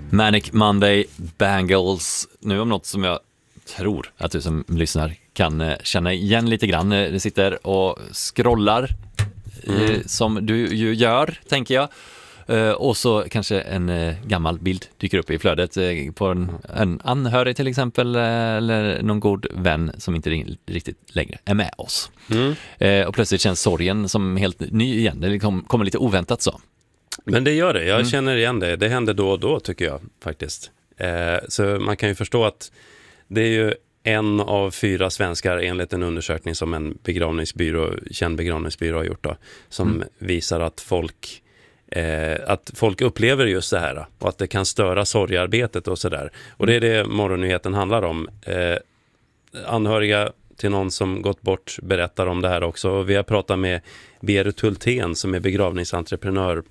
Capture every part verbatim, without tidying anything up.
Manic Monday Bangles. Nu om något som jag tror att du som lyssnar kan eh, känna igen lite grann. Eh, Du sitter och scrollar eh, Mm. som du ju gör, tänker jag. Eh, och så kanske en eh, gammal bild dyker upp i flödet eh, på en, en anhörig till exempel, eh, eller någon god vän som inte ring- riktigt längre är med oss. Mm. Eh, och plötsligt känns sorgen som helt ny igen. Det liksom kommer lite oväntat så. Men det gör det, jag Mm. känner igen det. Det händer då och då tycker jag faktiskt. Eh, så man kan ju förstå att det är ju en av fyra svenskar enligt en undersökning som en begravningsbyrå, känd begravningsbyrå har gjort då, som Mm. visar att folk eh, att folk upplever just det här och att det kan störa sorgearbetet och sådär. Och det är det morgonnyheten handlar om. Eh, anhöriga till någon som gått bort berättar om det här också. Och vi har pratat med Berit Hultén som är begravningsentreprenör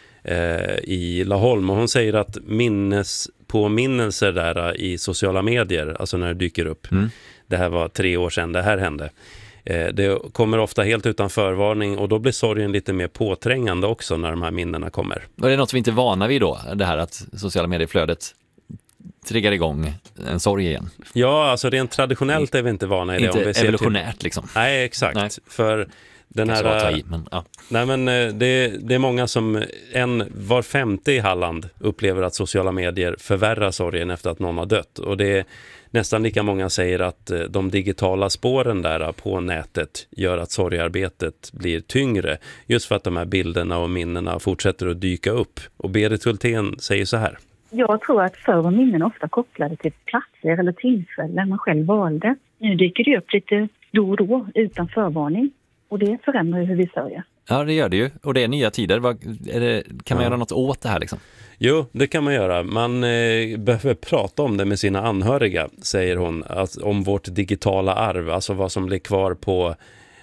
eh, i Laholm, och hon säger att minnespåminnelser där i sociala medier, alltså när det dyker upp, Mm. det här var tre år sedan det här hände, eh, det kommer ofta helt utan förvarning, och då blir sorgen lite mer påträngande också när de här minnena kommer. Och det är något vi inte är vana vid då, det här att sociala medieflödet triggar igång en sorg igen. Ja, alltså rent traditionellt är vi inte vana i det. Inte om vi ser evolutionärt till... liksom. Nej, exakt. Nej. För den Kanske var att ta här... i, men, ja. Nej, men eh, det, det är många som, en var femte i Halland upplever att sociala medier förvärrar sorgen efter att någon har dött. Och det är nästan lika många säger att eh, de digitala spåren där på nätet gör att sorgearbetet blir tyngre. Just för att de här bilderna och minnena fortsätter att dyka upp. Och Berit Hultén säger så här. Jag tror att förr var minnen ofta kopplade till platser eller tillfällen man själv valde. Nu dyker det upp lite då och då utan förvarning. Och det förändrar ju hur vi sörjer. Ja, det gör det ju. Och det är nya tider. Vad, är det, kan man Ja. göra något åt det här liksom? Jo, det kan man göra. Man eh, behöver prata om det med sina anhöriga, säger hon. Alltså, om vårt digitala arv, alltså vad som blir kvar på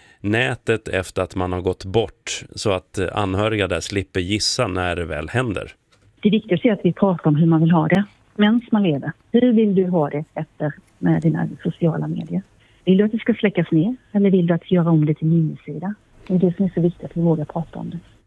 nätet efter att man har gått bort. Så att eh, anhöriga där slipper gissa när det väl händer. Det viktigaste är att vi pratar om hur man vill ha det medan man lever. Hur vill du ha det efter med dina sociala medier? Vill du att det ska släckas ner eller vill du att göra om det till minnessida? Det är det som är så viktigt att vi vågar prata om det.